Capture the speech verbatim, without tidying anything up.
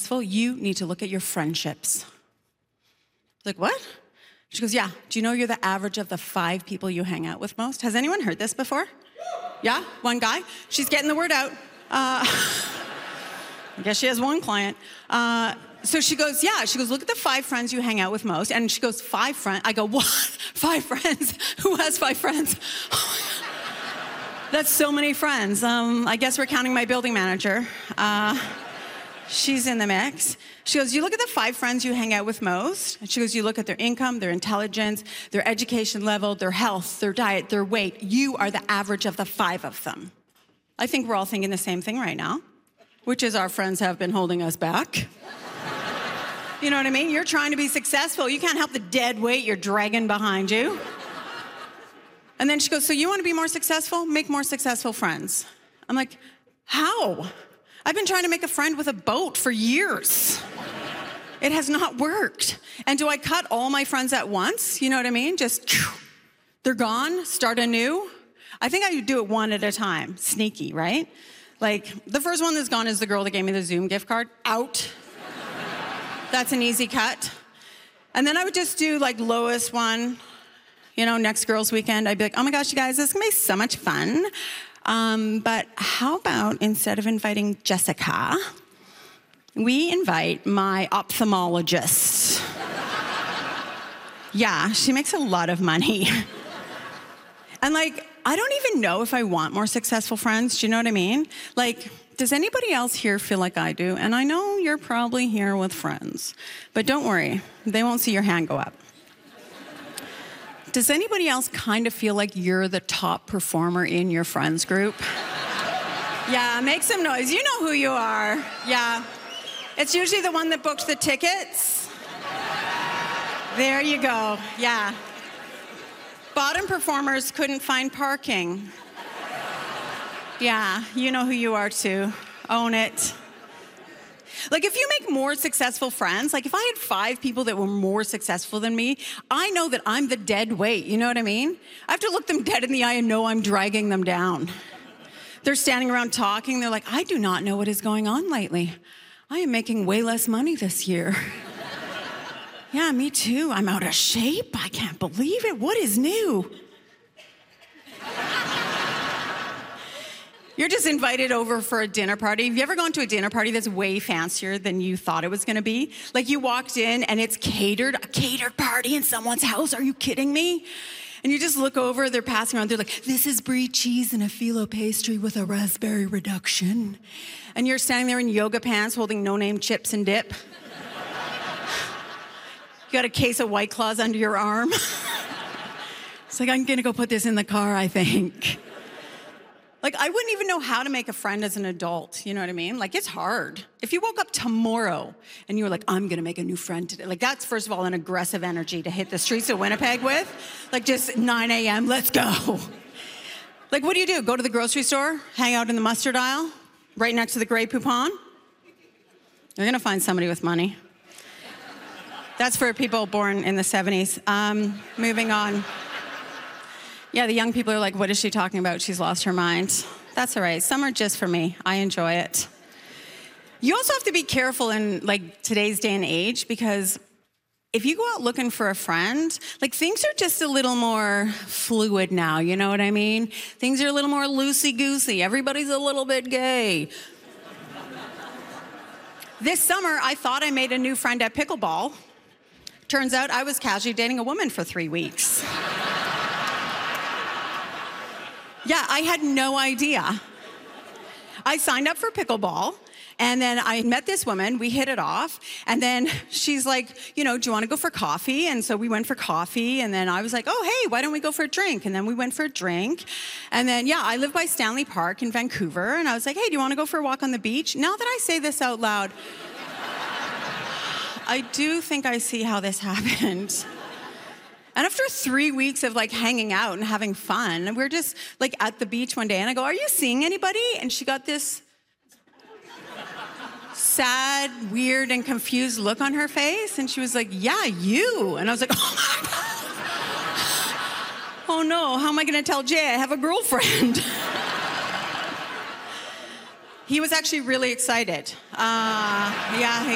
successful, you need to look at your friendships. Like, what? She goes, yeah, do you know you're the average of the five people you hang out with most? Has anyone heard this before? Yeah, one guy. She's getting the word out. Uh, I guess she has one client. Uh, so she goes, yeah, she goes, look at the five friends you hang out with most. And she goes, five friends? I go, what? Five friends? Who has five friends? That's so many friends. Um, I guess we're counting my building manager. Uh, she's in the mix. She goes, you look at the five friends you hang out with most. And she goes, you look at their income, their intelligence, their education level, their health, their diet, their weight. You are the average of the five of them. I think we're all thinking the same thing right now, which is our friends have been holding us back. You know what I mean? You're trying to be successful. You can't help the dead weight you're dragging behind you. And then she goes, so you want to be more successful? Make more successful friends. I'm like, how? I've been trying to make a friend with a boat for years. It has not worked. And do I cut all my friends at once? You know what I mean? Just, they're gone, start anew. I think I do it one at a time. Sneaky, right? Like, the first one that's gone is the girl that gave me the Zoom gift card. Out. That's an easy cut. And then I would just do like lowest one, you know, next girls' weekend. I'd be like, oh my gosh, you guys, this is gonna be so much fun. Um, but how about instead of inviting Jessica, we invite my ophthalmologist. Yeah, she makes a lot of money. And like, I don't even know if I want more successful friends. Do you know what I mean? Like, does anybody else here feel like I do? And I know you're probably here with friends, but don't worry, they won't see your hand go up. Does anybody else kind of feel like you're the top performer in your friends group? Yeah, make some noise. You know who you are. Yeah. It's usually the one that booked the tickets. There you go. Yeah. Bottom performers couldn't find parking. Yeah, you know who you are too. Own it. Like, if you make more successful friends, like if I had five people that were more successful than me, I know that I'm the dead weight, you know what I mean? I have to look them dead in the eye and know I'm dragging them down. They're standing around talking, they're like, I do not know what is going on lately. I am making way less money this year. Yeah, me too. I'm out of shape. I can't believe it. What is new? You're just invited over for a dinner party. Have you ever gone to a dinner party that's way fancier than you thought it was gonna be? Like, you walked in and it's catered, a catered party in someone's house. Are you kidding me? And you just look over, they're passing around, they're like, this is brie cheese and a phyllo pastry with a raspberry reduction. And you're standing there in yoga pants holding no-name chips and dip. You got a case of White Claws under your arm. It's like, I'm gonna go put this in the car, I think. Like, I wouldn't even know how to make a friend as an adult, you know what I mean? Like, it's hard. If you woke up tomorrow and you were like, I'm gonna make a new friend today, like, that's, first of all, an aggressive energy to hit the streets of Winnipeg with. Like, just nine a m, let's go. Like, what do you do? Go to the grocery store, hang out in the mustard aisle, right next to the Grey Poupon? You're gonna find somebody with money. That's for people born in the seventies. Um, moving on. Yeah, the young people are like, what is she talking about? She's lost her mind. That's all right. Some are just for me. I enjoy it. You also have to be careful in like today's day and age, because if you go out looking for a friend, like, things are just a little more fluid now, you know what I mean? Things are a little more loosey-goosey. Everybody's a little bit gay. This summer, I thought I made a new friend at pickleball. Turns out I was casually dating a woman for three weeks. Yeah, I had no idea. I signed up for pickleball, and then I met this woman, we hit it off, and then she's like, you know, do you want to go for coffee? And so we went for coffee, and then I was like, oh, hey, why don't we go for a drink? And then we went for a drink, and then, yeah, I live by Stanley Park in Vancouver, and I was like, hey, do you want to go for a walk on the beach? Now that I say this out loud, I do think I see how this happened. And after three weeks of like hanging out and having fun, we we're just like at the beach one day, and I go, are you seeing anybody? And she got this sad, weird, and confused look on her face, and she was like, yeah, you. And I was like, oh my God. Oh no, how am I gonna tell Jay I have a girlfriend? He was actually really excited. Uh, yeah.